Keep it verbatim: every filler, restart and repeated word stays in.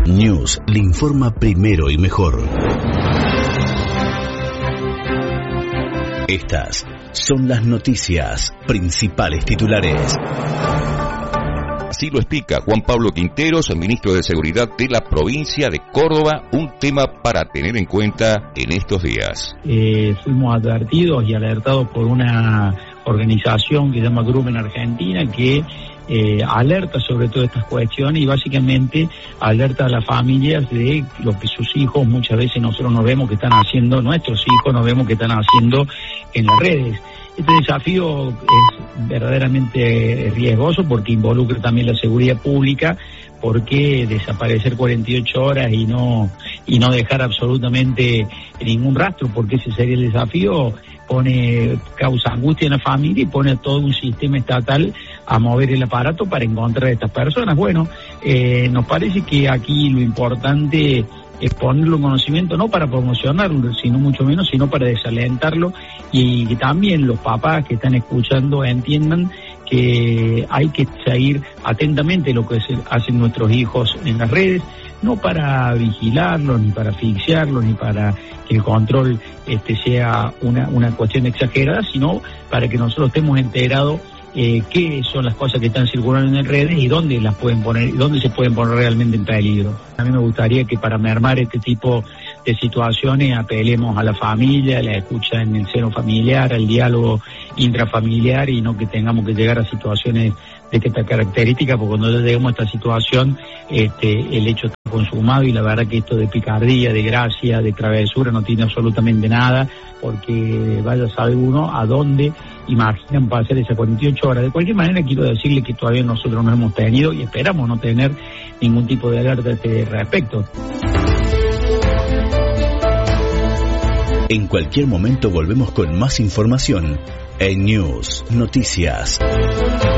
News le informa primero y mejor. Estas son las noticias, principales titulares. Así lo explica Juan Pablo Quinteros, el ministro de Seguridad de la provincia de Córdoba, un tema para tener en cuenta en estos días. Eh, fuimos advertidos y alertados por una organización que se llama Grumen Argentina, que eh, alerta sobre todas estas cuestiones y básicamente alerta a las familias de lo que sus hijos, muchas veces nosotros nos vemos que están haciendo, nuestros hijos nos vemos que están haciendo en las redes. Este desafío es verdaderamente riesgoso porque involucra también la seguridad pública, porque desaparecer cuarenta y ocho horas y no y no dejar absolutamente ningún rastro, porque ese sería el desafío, pone causa angustia en la familia y pone a todo un sistema estatal a mover el aparato para encontrar a estas personas. Bueno, eh, nos parece que aquí lo importante es ponerlo en conocimiento, no para promocionarlo, sino mucho menos, sino para desalentarlo, y que también los papás que están escuchando entiendan que hay que seguir atentamente lo que hacen nuestros hijos en las redes, no para vigilarlos, ni para asfixiarlos, ni para que el control este sea una, una cuestión exagerada, sino para que nosotros estemos enterados Eh, qué son las cosas que están circulando en redes y dónde las pueden poner, dónde se pueden poner realmente en peligro. A mí me gustaría que para mermar este tipo de situaciones apelemos a la familia, a la escucha en el seno familiar, al diálogo intrafamiliar, y no que tengamos que llegar a situaciones de esta característica, porque cuando ya llegamos a esta situación, este, el hecho está consumado, y la verdad que esto de picardía, de gracia, de travesura no tiene absolutamente nada, porque vaya a saber uno a dónde imaginan pasar esas cuarenta y ocho horas. De cualquier manera, quiero decirle que todavía nosotros no hemos tenido y esperamos no tener ningún tipo de alerta a este respecto. En cualquier momento volvemos con más información en News Noticias.